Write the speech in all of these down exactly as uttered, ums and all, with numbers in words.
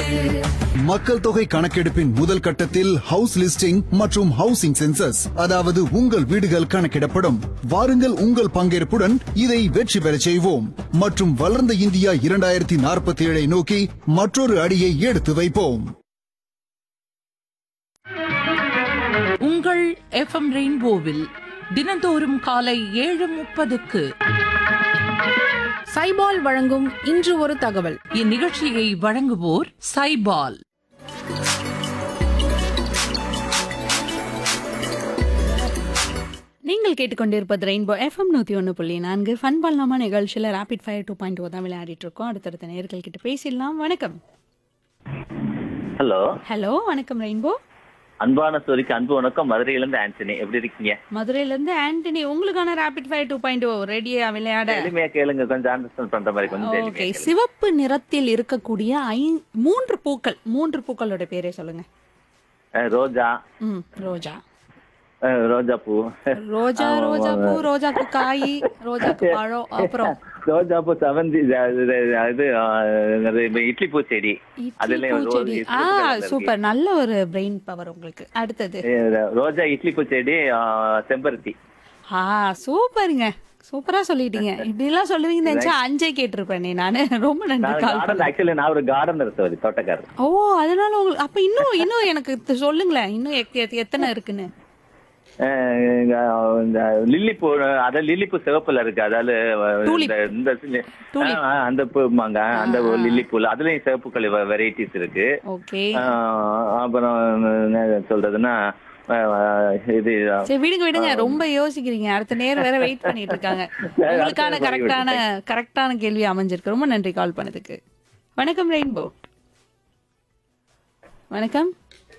மக்கள் தொகை கணக்கெடுப்பின் முதல் கட்டத்தில் ஹவுஸ் லிஸ்டிங் மற்றும் ஹவுசிங் சென்சஸ், அதாவது உங்கள் வீடுகள் கணக்கிடப்படும். வாருங்கள், உங்கள் பங்கேற்புடன் இதை வெற்றி பெறச் செய்வோம் மற்றும் வளர்ந்த இந்தியா இரண்டாயிரத்தி நாற்பத்தி ஏழை நோக்கி மற்றொரு அடியை எடுத்து வைப்போம். உங்கள் எஃப்எம் ரெயின்போவில் தினந்தோறும் காலை ஏழு முப்பதுக்கு சைபால் வழங்கும் இன்று ஒரு தகவல். இந்நிகழ்ச்சியை வழங்குவோர் சைபால். நீங்கள் கேட்டுக்கொண்டிருப்பது ரெயின்போ எஃப்எம் நூத்தி ஒன்று புள்ளி நான்கு. ஃபன் பண்ணலாமா நிகழ்ச்சியில் ரேபிட் ஃபயர் டூ பாயிண்ட் ஓ தான் விளையாடிட்டு இருக்கோம். அடுத்தடுத்த நேர்கள் கிட்ட பேசிடலாம். வணக்கம். ஹலோ ஹலோ வணக்கம் ரெயின்போ. அன்பான சோரிக்கு அன்பு வணக்கம். மதுரையில இருந்து ஆண்டனி, எப்படி இருக்கீங்க? மதுரையில இருந்து ஆண்டனி, உங்களுக்கான ரேபிட் ஃபயர் டூ பாயிண்ட் ஓ ரெடியா விளையாட? எளிமையா கேளுங்க, கொஞ்சம் அண்டர்ஸ்டாண்ட் பண்ற மாதிரி கொஞ்சம் ஓகே. எளிமையா கேளுங்க. சிவப்பு நிறத்தில் இருக்கக்கூடிய ஐ மூன்று பூக்கள், மூன்று பூக்களோட பேரே சொல்லுங்க. அஹ், ரோஜா, ம் ரோஜா. அஹ், ரோஜா பூ, ரோஜா ரோஜா பூ, ரோஜாக்கு காய், ரோஜாக்கு பழம், அப்புறம் ரோஜா பூ, செவந்தி, இது அஹ், இட்லி பூ செடி, இட்லி அதுல பூச்செடி. ஆ சூப்பர், நல்ல ஒரு பிரெயின் பவர் உங்களுக்கு. அடுத்தது ரோஜா, இட்லி பூ செடி, அஹ், செம்பருத்தி. ஆ சூப்பருங்க, சூப்பரா சொல்லிட்டீங்க. இப்படி எல்லாம் சொல்லுவீங்கன்னு நினைச்சா அஞ்சே கேட்டிருப்பேனே நானு. ரொம்ப நன்றி கால் கார்டன், ஆக்சுவலி நான் ஒரு கார்டனர் சோரி, தோட்டக்காரர். ஓ அதனால உங்களுக்கு அப்ப இன்னும் இன்னும் எனக்கு த- சொல்லுங்களேன், இன்னும் எத்- எத்- எத்தனை இருக்குன்னு. அஹ், இந்த லில்லி பூ, அத லில்லி பூ சிவப்புல இருக்கு, அதாவது Tulip. இந்த இந்த- Tulip. அஹ், அந்த பூமாங்க, அந்த லில்லி பூல அதுலயும் சிவப்புக்கள் வெரைட்டிஸ் இருக்கு. ஓகே ஆஹ் அப்புறம் என்ன சொல்றதுன்னா ஆஹ் இது சரி விடுங்க விடுங்க, ரொம்ப யோசிக்கிறீங்க. அடுத்த நேரம் வேற வெயிட் பண்ணிட்டு இருக்காங்க. உங்களுக்கான கரெக்டான கரெக்டான கேள்வி அமைஞ்சிருக்கு. ரொம்ப நன்றி கால் பண்ணதுக்கு. வணக்கம் ரெயின்போ. வணக்கம்.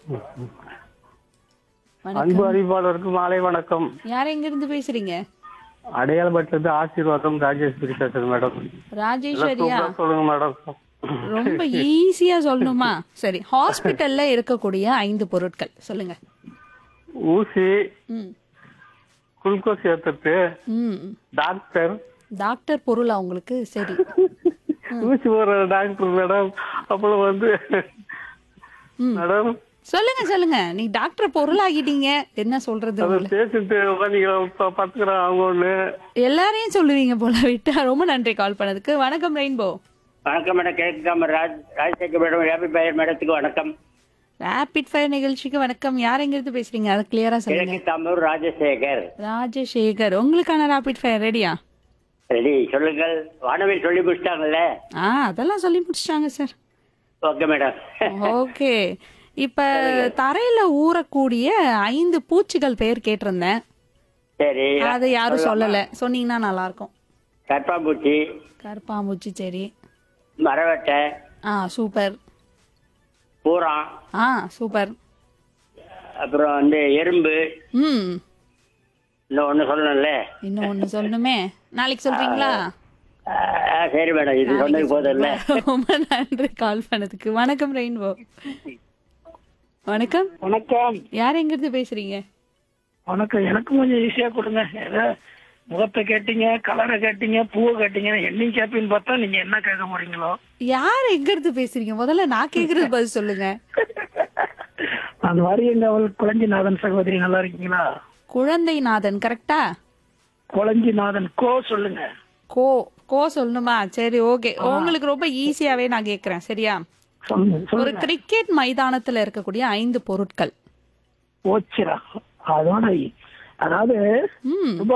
அன்பு வணக்கம். அறிவாளருக்கு மாலை வணக்கம். யார் எங்க இருந்து பேசுறீங்க? அடையாளப்பட்டிலிருந்து ஆசீர்வாதம் ராஜேஸ்வரி பேசுறேன் மேடம். ராஜேஸ்வரியா? சூப்பரா சொல்லுங்க மேடம். ரொம்ப ஈஸியா சொல்லணுமா? சரி, ஹாஸ்பிட்டல்ல இருக்கக்கூடிய ஐந்து பொருட்கள் சொல்லுங்க. ஊசி, ம் குளுக்கோஸ் ஏத்துறது, ம் டாக்டர். டாக்டர் பொருளா உங்களுக்கு? சரி. ஊசி போற டாக்டர் மேடம். அப்புறம் வந்து ம். மேடம் சொல்லுங்க சொல்லுங்க, நீ டாக்டர் பொருள் ஆகிட்டீங்க, என்ன சொல்றது அதை உங்களை? பேசிட்டு உட்காந்து பத்துக்கிறேன் அவங்க ஒண்ணு. எல்லாரையும் சொல்லுவீங்க போல விட்டா. ரொம்ப நன்றி கால் பண்ணதுக்கு. வணக்கம் ரெயின்போ. வணக்கம் மேடம், கேட்காம Raj Rajasekar madam, happy pier மேடத்துக்கு வணக்கம். ரேபிட் ஃபயர் நிகழ்ச்சிக்கு வணக்கம். யார் எங்க இருந்து பேசுறீங்க? அது கிளியரா சொல்லுங்க. கிழக்கு தாம்பூர் ராஜசேகர். ராஜசேகர், உங்களுக்கான ரேபிட் ஃபயர் ரெடியா? ரெடி, சொல்லுங்கள். வானவில் சொல்லி முடிச்சிட்டாங்கல்ல? ஆ அதெல்லாம் சொல்லி முடிச்சிட்டாங்க சார். Okay madam. ஓகே. இப்ப தரையில ஊறக்கூடிய ஐந்து பூச்சிகள் பெயர் கேட்டிருந்தேன். சரி, அதை யாரும் சொல்லல, சொன்னீங்கன்னா நல்லா இருக்கும். கற்பாம்பூச்சி, கருப்பாம்பூச்சி. சரி. மரவட்டை, ஆ சூப்பர். பூரான், ஆ சூப்பர். அப்புறம் வந்து எறும்பு. ம் இன்னும் ஒண்ணு சொல்லணும்ல? இன்னும் ஒண்ணு சொல்லணுமே, நாளைக்கு சொல்றீங்களா? ஆ, சரி மேடம், இது சொன்னது போதும் இல்ல? ரொம்ப நன்றி கால் பண்ணதுக்கு. வணக்கம் ரெயின்போ. வணக்கம். வணக்கம். யார் எங்க இருந்து பேசுறீங்க? வணக்கம். எனக்கு கொஞ்சம் ஈஸியா கொடுங்க. ஏதோ முகத்தை கேட்டீங்க, கலரை கேட்டீங்க, பூவை கேட்டீங்க, என்னையும் கேப்பீன்னு பார்த்தா நீங்க என்ன கேட்க போறீங்களோ? யார் எங்க இருந்து பேசுறீங்க? முதல்ல நான் கேக்குறது பதில் சொல்லுங்க. அந்த மாதிரி எங்க அவள் குழஞ்சிநாதன் சகோதரி, நல்லா இருக்கீங்களா? குழந்தைநாதன் கரெக்டா? குழஞ்சிநாதன் கோ சொல்லுங்க. கோ கோ சொல்லணுமா? சரி ஓகே, உங்களுக்கு ரொம்ப ஈஸியாவே நான் கேக்குறேன், சரியா? சொல்லுங்க ஒரு சொல்லுங்க. கிரிக்கெட் மைதானத்துல இருக்கக்கூடிய ஐந்து பொருட்கள். ஓச்சிரா அதோட அதாவது ம் ரொம்ப